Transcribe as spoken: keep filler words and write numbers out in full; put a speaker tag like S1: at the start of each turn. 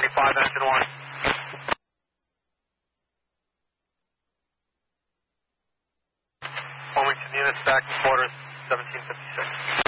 S1: twenty-five, engine one. Wilmington units back in quarters, seventeen fifty-six.